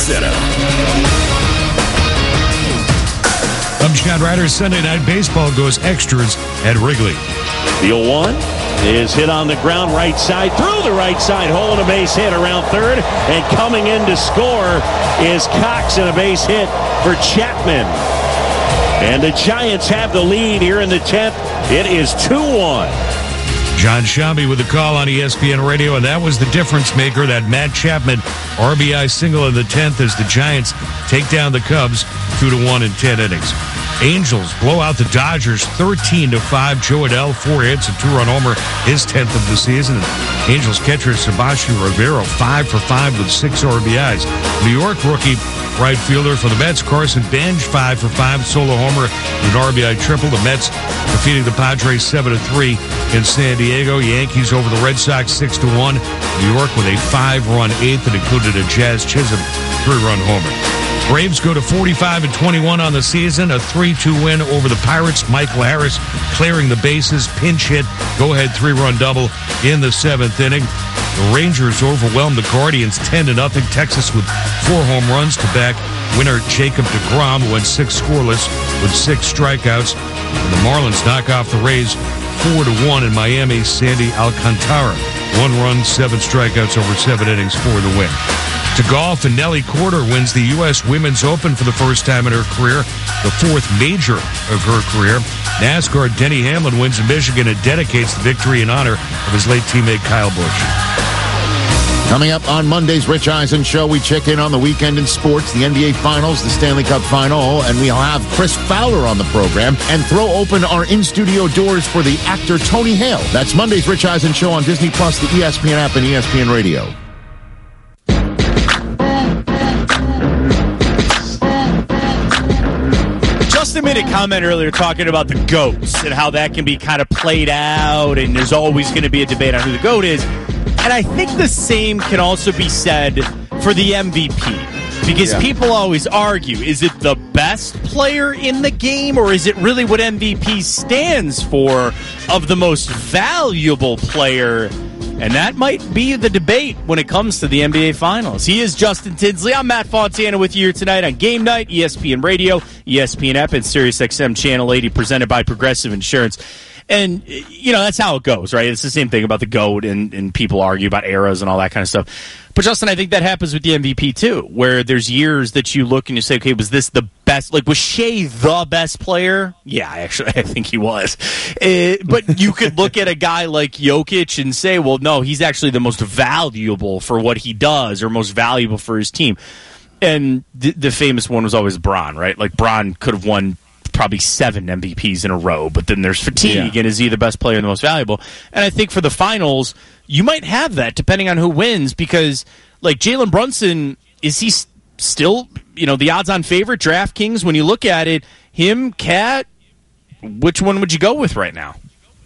Center. I'm Scott Ryder. Sunday Night Baseball goes extras at Wrigley. The 0-1 is hit on the ground, right side, through the right side hole, and a base hit around third. And coming in to score is Cox, and a base hit for Chapman. And the Giants have the lead here in the 10th. It is 2-1. John Shambi with the call on ESPN Radio, and that was the difference maker, that Matt Chapman RBI single in the 10th as the Giants take down the Cubs 2-1 in 10 innings. Angels blow out the Dodgers 13-5. Joe Adell, 4 hits, a 2-run homer, his 10th of the season. Angels catcher Sebastian Rivero, 5 for 5 with 6 RBIs. New York rookie right fielder for the Mets, Carson Bench, 5 for 5, solo homer, and an RBI triple. The Mets defeating the Padres 7-3 in San Diego. Yankees over the Red Sox 6-1. New York with a 5-run eighth that included a Jazz Chisholm 3-run homer. Braves go to 45-21 on the season, a 3-2 win over the Pirates. Michael Harris clearing the bases, pinch hit, go-ahead 3-run double in the 7th inning. The Rangers overwhelmed the Guardians 10-0. Texas with 4 home runs to back winner Jacob deGrom, who went 6 scoreless with 6 strikeouts. And the Marlins knock off the Rays 4-1 in Miami. Sandy Alcantara, 1 run, 7 strikeouts over 7 innings for the win. To golf, and Nelly Korda wins the U.S. Women's Open for the first time in her career, the 4th major of her career. NASCAR, Denny Hamlin wins in Michigan and dedicates the victory in honor of his late teammate Kyle Busch. Coming up on Monday's Rich Eisen Show, we check in on the weekend in sports, the NBA Finals, the Stanley Cup Final, and we'll have Chris Fowler on the program and throw open our in-studio doors for the actor Tony Hale. That's Monday's Rich Eisen Show on Disney+, the ESPN app, and ESPN Radio. Justin made a comment earlier talking about the GOATs and how that can be kind of played out, and there's always going to be a debate on who the GOAT is. And I think the same can also be said for the MVP. Because people always argue, is it the best player in the game, or is it really what MVP stands for of the most valuable player? And that might be the debate when it comes to the NBA Finals. He is Justin Tinsley. I'm Matt Fontana with you here tonight on Game Night, ESPN Radio, ESPN app, and SiriusXM Channel 80, presented by Progressive Insurance. And, you know, that's how it goes, right? It's the same thing about the GOAT, and people argue about eras and all that kind of stuff. But, Justin, I think that happens with the MVP, too, where there's years that you look and you say, okay, was this the best? Like, was Shea the best player? Yeah, actually, I think he was. But you could look at a guy like Jokic and say, well, no, he's actually the most valuable for what he does, or most valuable for his team. And the famous one was always Bron, right? Like, Bron could have won probably 7 MVPs in a row, but then there's fatigue, and is he the best player and the most valuable? And I think for the finals, you might have that depending on who wins, because like Jalen Brunson, is he still, you know, the odds-on favorite? DraftKings, when you look at it, him, Cat, which one would you go with right now?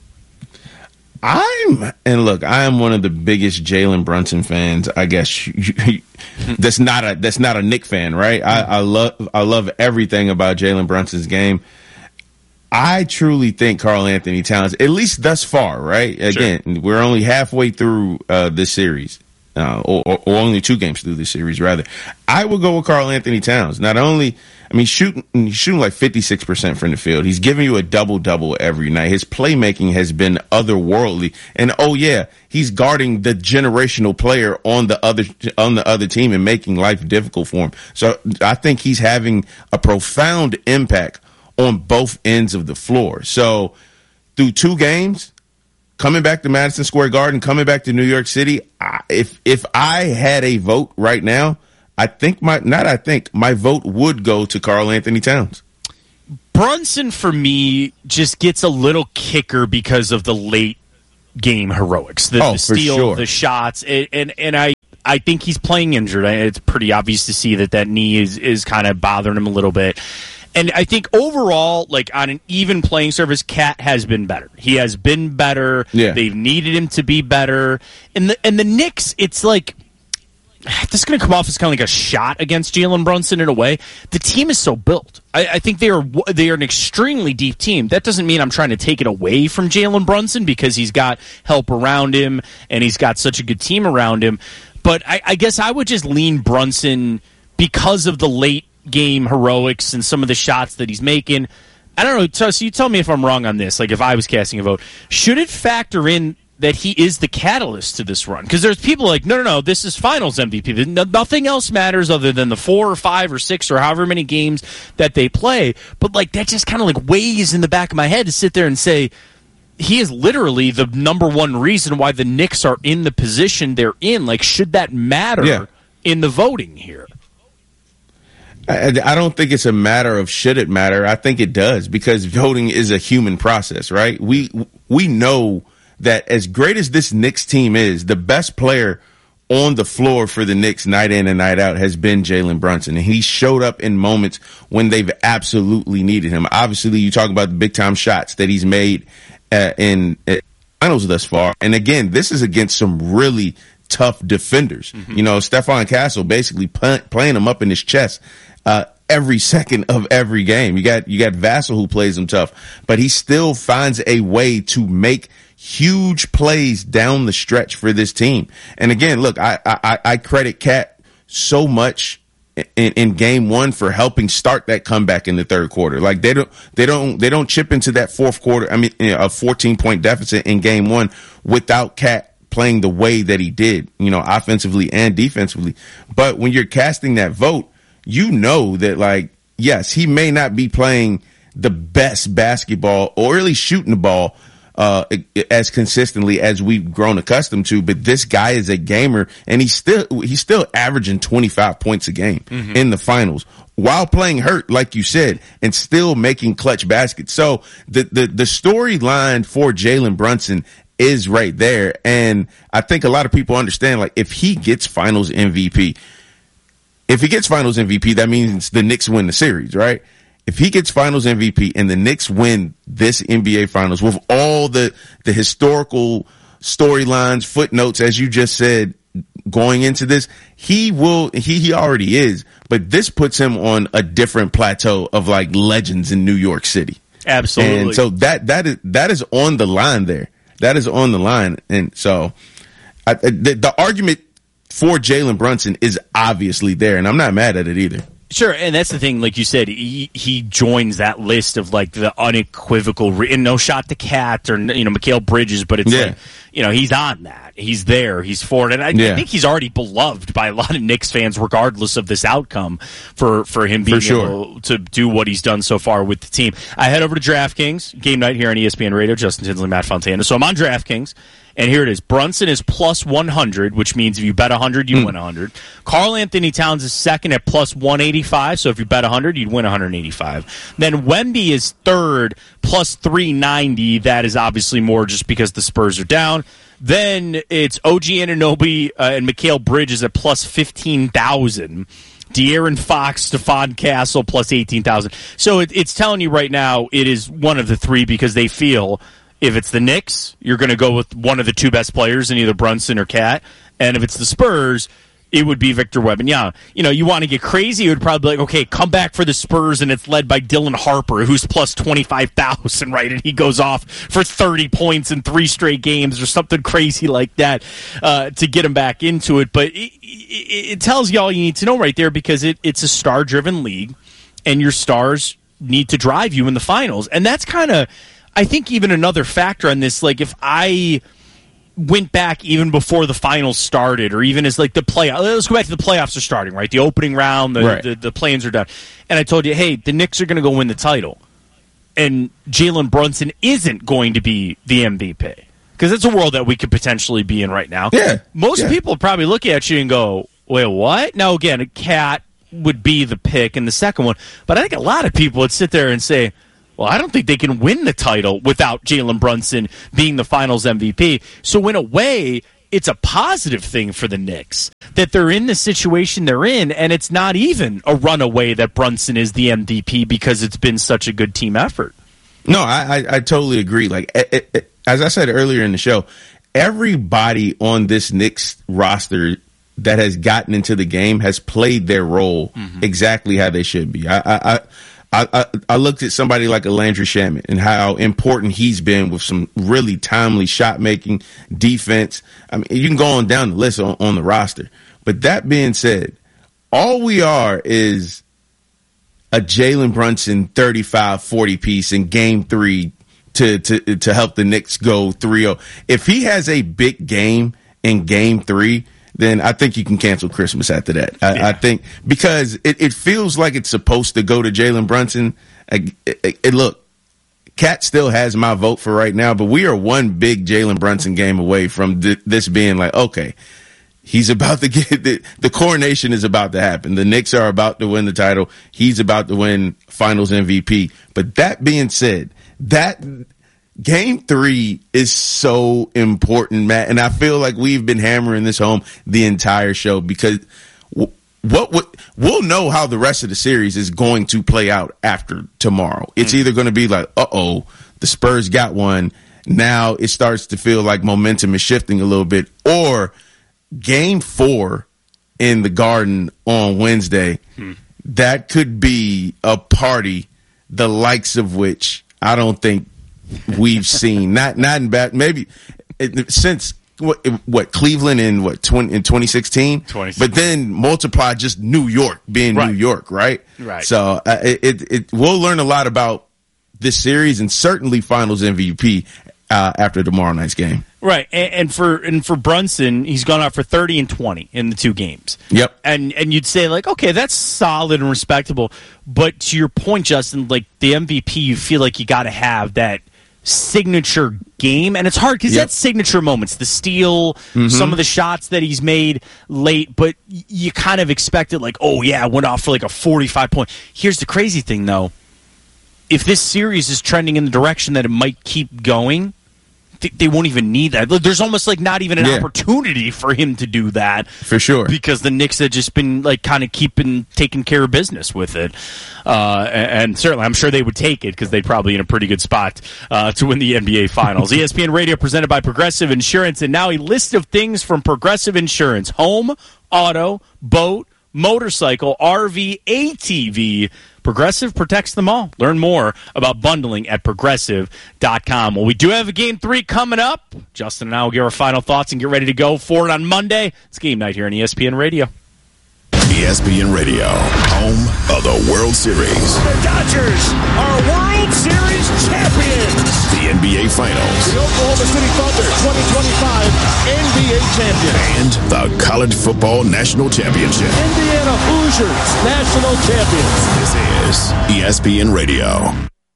I am one of the biggest Jalen Brunson fans, I guess. That's not a Knick fan, right? I love everything about Jalen Brunson's game. I truly think Karl Anthony Towns, at least thus far, right? Again, we're only halfway through this series, or only 2 games through this series, rather. I would go with Karl Anthony Towns. Not only, I mean, shooting like 56% from the field. He's giving you a double-double every night. His playmaking has been otherworldly. And, he's guarding the generational player on the other team and making life difficult for him. So I think he's having a profound impact on both ends of the floor. So through 2 games, coming back to Madison Square Garden, coming back to New York City, if I had a vote right now, my vote would go to Karl Anthony Towns. Brunson, for me, just gets a little kicker because of the late game heroics, the steal, sure. The shots, and I think he's playing injured. It's pretty obvious to see that knee is kind of bothering him a little bit. And I think overall, like on an even playing surface, Cat has been better. He has been better. Yeah. They've needed him to be better. And the Knicks, it's like, this is going to come off as kind of like a shot against Jalen Brunson in a way. The team is so built. I think they are an extremely deep team. That doesn't mean I'm trying to take it away from Jalen Brunson, because he's got help around him and he's got such a good team around him. But I guess I would just lean Brunson because of the late game heroics and some of the shots that he's making. I don't know. So you tell me if I'm wrong on this. Like, if I was casting a vote, should it factor in that he is the catalyst to this run? Because there's people like, no, this is Finals MVP. Nothing else matters other than the 4 or 5 or 6 or however many games that they play. But like, that just kind of like weighs in the back of my head to sit there and say he is literally the number one reason why the Knicks are in the position they're in. Like, should that matter in the voting here? I don't think it's a matter of should it matter. I think it does, because voting is a human process, right? We know that as great as this Knicks team is, the best player on the floor for the Knicks night in and night out has been Jalen Brunson. And he showed up in moments when they've absolutely needed him. Obviously, you talk about the big-time shots that he's made in finals thus far. And again, this is against some really tough defenders. Mm-hmm. You know, Stephon Castle basically playing him up in his chest every second of every game. You got Vassell who plays him tough, but he still finds a way to make huge plays down the stretch for this team. And again, look, I credit Cat so much in game one for helping start that comeback in the third quarter. Like, they don't chip into that fourth quarter. I mean, a 14-point deficit in game one without Cat playing the way that he did, you know, offensively and defensively. But when you're casting that vote, you know that, like, yes, he may not be playing the best basketball or really shooting the ball as consistently as we've grown accustomed to, but this guy is a gamer, and he's still averaging 25 points a game in the finals while playing hurt, like you said, and still making clutch baskets. So the storyline for Jalen Brunson is right there, and I think a lot of people understand, like, if he gets Finals MVP, that means the Knicks win the series, right? If he gets Finals MVP and the Knicks win this NBA Finals with all the historical storylines, footnotes, as you just said, going into this, he already is, but this puts him on a different plateau of, like, legends in New York City. Absolutely. And so that is on the line there. That is on the line. And so the argument for Jalen Brunson is obviously there, and I'm not mad at it either. Sure, and that's the thing, like you said, he joins that list of, like, the unequivocal, and no shot to Cat or, you know, Mikal Bridges, but it's like, you know, he's on that. He's there. He's for it. And I think he's already beloved by a lot of Knicks fans, regardless of this outcome, for him being able to do what he's done so far with the team. I head over to DraftKings, game night here on ESPN Radio, Justin Tinsley, Matt Fontana. So I'm on DraftKings. And here it is. Brunson is plus 100, which means if you bet 100, you win 100. Karl Anthony Towns is second at plus 185, so if you bet 100, you'd win 185. Then Wemby is third, plus 390. That is obviously more just because the Spurs are down. Then it's OG Anunoby and Mikal Bridges at plus 15,000. De'Aaron Fox, Stephon Castle, plus 18,000. So it's telling you right now it is one of the three, because they feel if it's the Knicks, you're going to go with one of the two best players in either Brunson or Cat. And if it's the Spurs, it would be Victor Wembanyama. You know, you want to get crazy, it would probably be like, okay, come back for the Spurs, and it's led by Dylan Harper, who's plus 25,000, right? And he goes off for 30 points in 3 straight games or something crazy like that to get him back into it. But it tells you all you need to know right there, because it's a star-driven league, and your stars need to drive you in the finals. And that's kind of, I think, even another factor on this. Like, if I went back even before the finals started, or even as, like, the playoffs, let's go back to the playoffs are starting, right? The opening round, the play-ins are done. And I told you, hey, the Knicks are going to go win the title. And Jalen Brunson isn't going to be the MVP. Because it's a world that we could potentially be in right now. Yeah. Most people probably look at you and go, wait, what? Now, again, a Cat would be the pick in the second one. But I think a lot of people would sit there and say, well, I don't think they can win the title without Jalen Brunson being the Finals MVP. So in a way, it's a positive thing for the Knicks that they're in the situation they're in, and it's not even a runaway that Brunson is the MVP because it's been such a good team effort. No, I totally agree. Like, as I said earlier in the show, everybody on this Knicks roster that has gotten into the game has played their role exactly how they should be. I looked at somebody like a Landry Shamet and how important he's been with some really timely shot making, defense. I mean, you can go on down the list on the roster. But that being said, all we are is a Jalen Brunson 35-40 piece in game 3 to help the Knicks go 3-0. If he has a big game in game 3, then I think you can cancel Christmas after that. I think because it feels like it's supposed to go to Jalen Brunson. Look, Cat still has my vote for right now, but we are one big Jalen Brunson game away from this being like, okay, he's about to get the coronation is about to happen. The Knicks are about to win the title. He's about to win Finals MVP. But that being said, that Game 3 is so important, Matt, and I feel like we've been hammering this home the entire show because we'll know how the rest of the series is going to play out after tomorrow. It's either going to be like, the Spurs got one. Now it starts to feel like momentum is shifting a little bit, or Game 4 in the Garden on Wednesday, that could be a party the likes of which I don't think we've seen. Not in bad, maybe since what Cleveland in 2016, but then multiply just New York being New York, right? Right. So we'll learn a lot about this series and certainly Finals MVP after tomorrow night's game. Right, and for Brunson, he's gone out for 30 and 20 in the 2 games. Yep, and you'd say like, okay, that's solid and respectable. But to your point, Justin, like the MVP, you feel like you got to have that signature game, and it's hard because that's signature moments, the steal, some of the shots that he's made late, but you kind of expect it like, oh yeah, I went off for like a 45-point. Here's the crazy thing though, if this series is trending in the direction that it might keep going, they won't even need that. There's almost like not even an opportunity for him to do that. For sure. Because the Knicks have just been like kind of taking care of business with it. And certainly I'm sure they would take it because they'd probably in a pretty good spot to win the NBA Finals. ESPN Radio presented by Progressive Insurance. And now a list of things from Progressive Insurance. Home, auto, boat, motorcycle, RV, ATV. Progressive protects them all. Learn more about bundling at Progressive.com. Well, we do have a Game 3 coming up. Justin and I will give our final thoughts and get ready to go for it on Monday. It's game night here on ESPN Radio. ESPN Radio, home of the World Series. The Dodgers are World Series champions. The NBA Finals. The Oklahoma City Thunder 2025 NBA champion. And the College Football National Championship. Indiana Hoosiers national champions. This is ESPN Radio.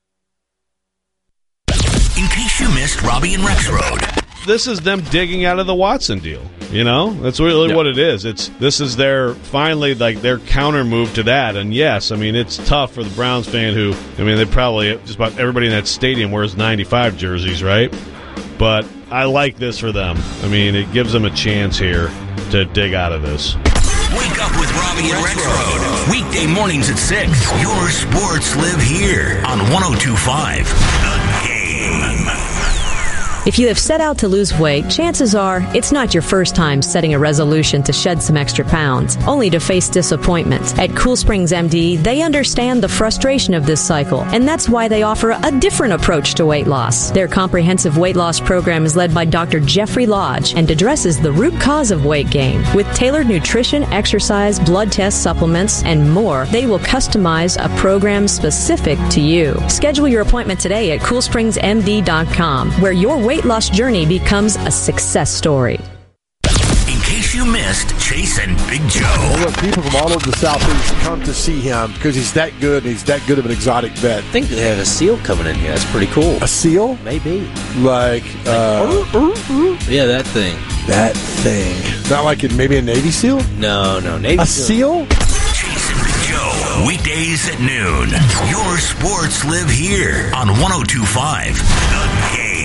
In case you missed Robbie and Rexroad. This is them digging out of the Watson deal. You know, that's really what it is. This is their counter move to that. And yes, I mean, it's tough for the Browns fan who, I mean, they probably just about everybody in that stadium wears 95 jerseys, right? But I like this for them. I mean, it gives them a chance here to dig out of this. Wake up with Robbie and Rexroad. Weekday mornings at 6. Your sports live here on 102.5 The Game. If you have set out to lose weight, chances are it's not your first time setting a resolution to shed some extra pounds, only to face disappointment. At Cool Springs MD, they understand the frustration of this cycle, and that's why they offer a different approach to weight loss. Their comprehensive weight loss program is led by Dr. Jeffrey Lodge and addresses the root cause of weight gain. With tailored nutrition, exercise, blood tests, supplements, and more, they will customize a program specific to you. Schedule your appointment today at CoolSpringsMD.com, where your weight loss journey becomes a success story. In case you missed Chase and Big Joe. Well, look, people from all over the Southeast come to see him because he's that good and he's that good of an exotic vet. I think they have a seal coming in here. That's pretty cool. A seal? Maybe. Like yeah, that thing. That thing. Not like maybe a Navy SEAL? No, Navy a SEAL. Chase and Big Joe. Weekdays at noon. Your sports live here on 102.5 The Game.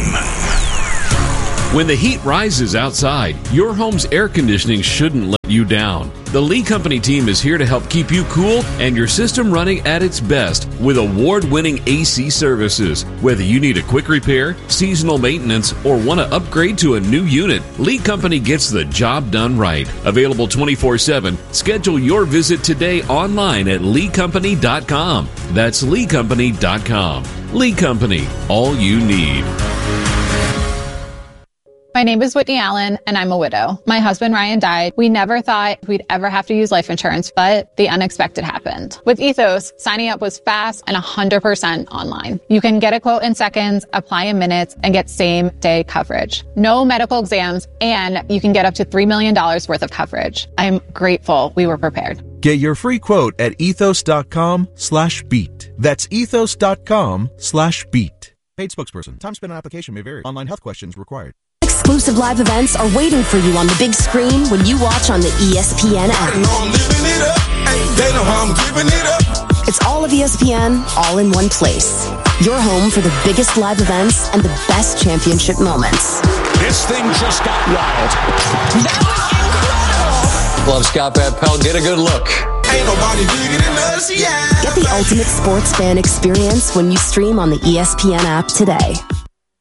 When the heat rises outside, your home's air conditioning shouldn't let you down. The Lee Company team is here to help keep you cool and your system running at its best with award-winning AC services. Whether you need a quick repair, seasonal maintenance, or want to upgrade to a new unit, Lee Company gets the job done right. Available 24/7. Schedule your visit today online at LeeCompany.com. That's LeeCompany.com. Lee Company, all you need. My My name is Whitney Allen, and I'm a widow. My husband, Ryan, died. We never thought we'd ever have to use life insurance, but the unexpected happened. With Ethos, signing up was fast and 100% online. You can get a quote in seconds, apply in minutes, and get same-day coverage. No medical exams, and you can get up to $3 million worth of coverage. I'm grateful we were prepared. Get your free quote at ethos.com/beat. That's ethos.com/beat. Paid spokesperson. Time spent on application may vary. Online health questions required. Exclusive live events are waiting for you on the big screen when you watch on the ESPN app. They know how I'm giving it up. It's all of ESPN, all in one place. Your home for the biggest live events and the best championship moments. This thing just got wild. That was Love Scott Van Pelt. Get a good look. Ain't nobody bigger than us, yeah. Get the ultimate sports fan experience when you stream on the ESPN app today.